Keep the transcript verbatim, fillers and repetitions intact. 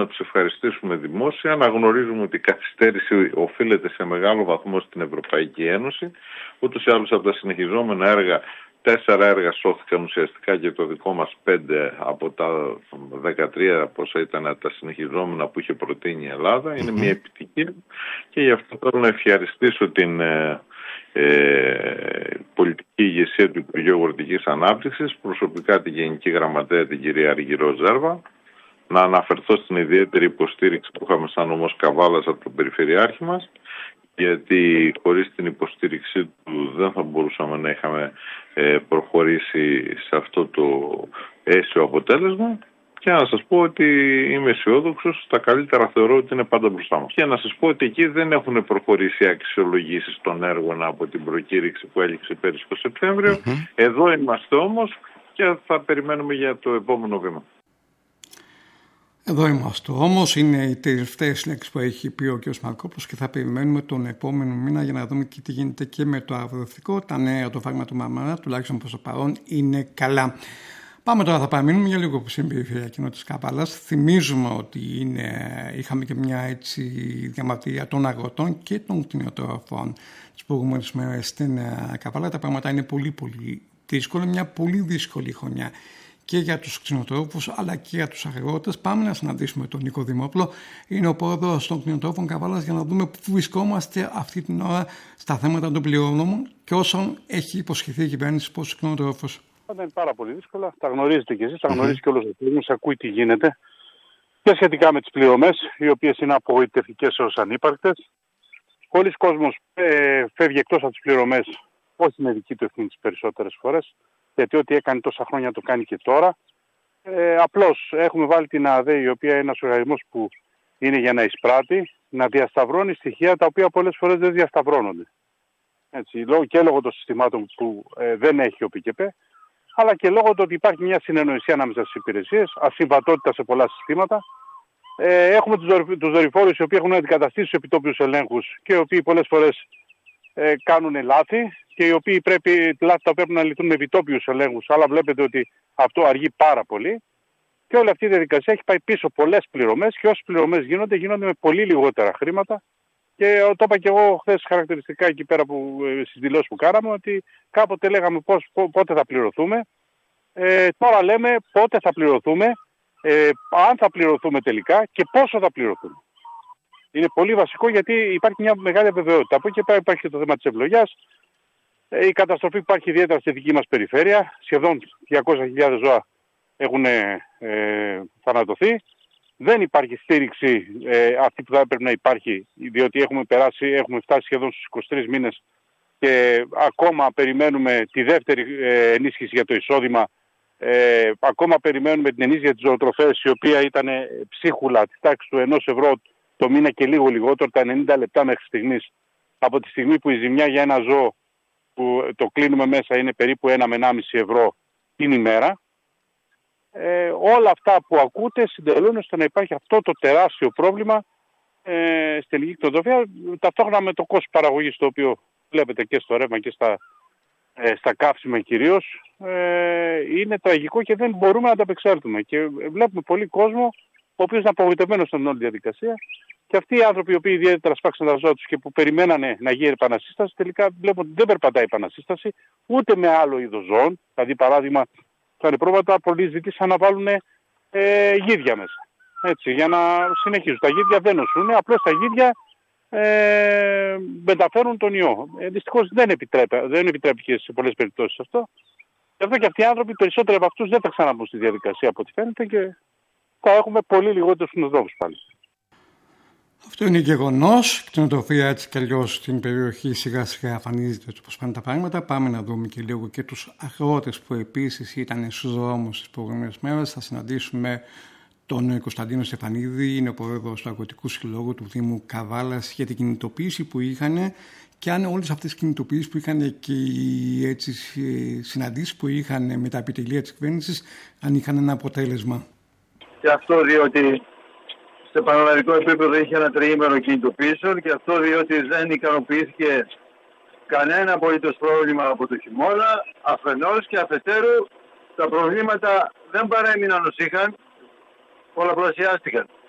να τους ευχαριστήσουμε δημόσια. Να γνωρίζουμε ότι η καθυστέρηση οφείλεται σε μεγάλο βαθμό στην Ευρωπαϊκή Ένωση. Ούτως ή άλλως από τα συνεχιζόμενα έργα, τέσσερα έργα σώθηκαν ουσιαστικά και το δικό μας πέντε από τα δεκατρία πόσα ήταν τα συνεχιζόμενα που είχε προτείνει η Ελλάδα. Είναι μια επιτυχία και γι' αυτό θέλω να ευχαριστήσω την ε, ε, πολιτική ηγεσία του Υπουργείου Αγροτικής Ανάπτυξης, προσωπικά την Γενική Γραμματέα την κυρία Αργυρό Ζέρβα, να αναφερθώ στην ιδιαίτερη υποστήριξη που είχαμε σαν νομός Καβάλας από τον Περιφερειάρχη μας, γιατί χωρίς την υποστήριξή του δεν θα μπορούσαμε να είχαμε ε, προχωρήσει σε αυτό το αίσιο αποτέλεσμα. Και να σας πω ότι είμαι αισιόδοξος, τα καλύτερα θεωρώ ότι είναι πάντα μπροστά μας. Και να σας πω ότι εκεί δεν έχουν προχωρήσει αξιολογήσεις των έργων από την προκήρυξη που έληξε πέρυσι το Σεπτέμβριο. Mm-hmm. Εδώ είμαστε όμως και θα περιμένουμε για το επόμενο βήμα. Εδώ είμαστε όμως, είναι οι τελευταίες λέξεις που έχει πει ο κ. Μαρκόπουλος και θα περιμένουμε τον επόμενο μήνα για να δούμε και τι γίνεται και με το αγροτικό. Τα νέα, το φάρμα του Μαρμαρά, τουλάχιστον προς το παρόν, είναι καλά. Πάμε τώρα, θα παραμείνουμε για λίγο στην περιφερειακή της Καβάλας. Θυμίζουμε ότι είναι, είχαμε και μια έτσι διαμαρτυρία των αγροτών και των κτηνοτρόφων τις προηγούμενες μέρες στην Καβάλα. Τα πράγματα είναι πολύ πολύ δύσκολα, μια πολύ δύσκολη χρονιά και για τους κτηνοτρόφους αλλά και για τους αγρότες. Πάμε να συναντήσουμε τον Νίκο Δημόπουλο, είναι ο πρόεδρος των κτηνοτρόφων Καβάλας, για να δούμε πού βρισκόμαστε αυτή την ώρα στα θέματα των πληρονόμων και όσων έχει υποσχεθεί η κυβέρνηση προς τους κτηνοτρόφους. Είναι πάρα πολύ δύσκολα. Τα γνωρίζετε κι εσείς, τα γνωρίζει και όλος ο κόσμος, ακούει τι γίνεται. Και σχετικά με τις πληρωμές, οι οποίες είναι απογοητευτικές ως ανύπαρκτες. Πολλοί κόσμος ε, φεύγει εκτός από τις πληρωμές, όχι με δική του ευθύνη τις περισσότερες φορές, γιατί ό,τι έκανε τόσα χρόνια το κάνει και τώρα. Ε, απλώς έχουμε βάλει την ΑΔΕ, η οποία είναι ένας οργανισμός που είναι για να εισπράττει, να διασταυρώνει στοιχεία τα οποία πολλές φορές δεν διασταυρώνονται. Έτσι, και λόγω των συστημάτων που ε, δεν έχει ο ΠΚΠ, αλλά και λόγω του ότι υπάρχει μια συνεννοησία ανάμεσα στις υπηρεσίες, ασυμβατότητα σε πολλά συστήματα. Ε, έχουμε τους, δορυ, τους δορυφόρους οι οποίοι έχουν αντικαταστήσει τους επιτόπιους ελέγχους και οι οποίοι πολλές φορές ε, κάνουν λάθη και οι οποίοι πρέπει, λάθη τα πρέπει να λυθούν με επιτόπιους ελέγχους, αλλά βλέπετε ότι αυτό αργεί πάρα πολύ. Και όλη αυτή η διαδικασία έχει πάει πίσω πολλές πληρωμές και όσες πληρωμές γίνονται, γίνονται με πολύ λιγότερα χρήματα. Και το είπα και εγώ χθες χαρακτηριστικά εκεί πέρα που, στις δηλώσεις που κάναμε, ότι κάποτε λέγαμε πώς, πότε θα πληρωθούμε. Ε, τώρα λέμε πότε θα πληρωθούμε, ε, αν θα πληρωθούμε τελικά και πόσο θα πληρωθούμε. Είναι πολύ βασικό γιατί υπάρχει μια μεγάλη αβεβαιότητα. Από εκεί και πέρα υπάρχει και το θέμα της ευλογιάς. Ε, η καταστροφή που υπάρχει ιδιαίτερα στη δική μας περιφέρεια. Σχεδόν διακόσιες χιλιάδες ζώα έχουν ε, θανατωθεί. Δεν υπάρχει στήριξη ε, αυτή που θα έπρεπε να υπάρχει, διότι έχουμε, περάσει, έχουμε φτάσει σχεδόν στους είκοσι τρεις μήνες και ακόμα περιμένουμε τη δεύτερη ε, ενίσχυση για το εισόδημα. Ε, ακόμα περιμένουμε την ενίσχυση για τις ζωοτροφές, η οποία ήταν ψίχουλα της τάξης του ενός ευρώ το μήνα και λίγο λιγότερο, τα ενενήντα λεπτά μέχρι στιγμής. Από τη στιγμή που η ζημιά για ένα ζώο που το κλείνουμε μέσα είναι περίπου ένα με ενάμιση ευρώ την ημέρα. Ε, όλα αυτά που ακούτε συντελούν ώστε να υπάρχει αυτό το τεράστιο πρόβλημα ε, στην ελληνική κτηνοτροφία, ταυτόχρονα με το κόστος παραγωγής, το οποίο βλέπετε και στο ρεύμα και στα, ε, στα καύσιμα κυρίως, ε, είναι τραγικό και δεν μπορούμε να τα απεξέλθουμε. Και βλέπουμε πολύ κόσμο ο οποίος είναι απογοητευμένος στην όλη διαδικασία, και αυτοί οι άνθρωποι οι οποίοι ιδιαίτερα σπάξαν τα ζώα τους και που περιμένανε να γίνει επανασύσταση, τελικά βλέπουν ότι δεν περπατάει η επανασύσταση ούτε με άλλο είδος ζώων. Δηλαδή, παράδειγμα, τα νεπρόβατα πολλοί ζήτησαν να βάλουν ε, γίδια μέσα. Έτσι, για να συνεχίζουν. Τα γίδια δεν νοσούν, απλώς τα γίδια ε, μεταφέρουν τον ιό. Ε, δυστυχώς δεν επιτρέπει, δεν επιτρέπει και σε πολλές περιπτώσεις αυτό. Γι' αυτό και αυτοί οι άνθρωποι, περισσότεροι από αυτούς, δεν θα ξαναμπούν στη διαδικασία από ό,τι φαίνεται και θα έχουμε πολύ λιγότερους κτηνοτρόφους πάλι. Αυτό είναι γεγονός. Η κτηνοτροφία έτσι κι αλλιώς στην περιοχή σιγά σιγά εμφανίζεται όπως πάνε τα πράγματα. Πάμε να δούμε και λίγο και τους αγρότες που επίσης ήταν στους δρόμους τις προηγούμενες μέρες. Θα συναντήσουμε τον Κωνσταντίνο Στεφανίδη, είναι ο πρόεδρος του Αγροτικού Συλλόγου του Δήμου Καβάλας, για την κινητοποίηση που είχαν και αν όλες αυτές τις κινητοποιήσεις που είχαν και οι έτσι, συναντήσεις που είχαν με τα επιτελεία της κυβέρνησης, αν είχαν ένα αποτέλεσμα. Και αυτό διότι σε πανελλαδικό επίπεδο είχε ένα τριήμερο κινητοποιήσεων, και αυτό διότι δεν ικανοποιήθηκε κανένα απολύτως πρόβλημα από το χειμώνα, αφενός, και αφετέρου τα προβλήματα δεν παρέμειναν ως είχαν, πολλαπλασιάστηκαν.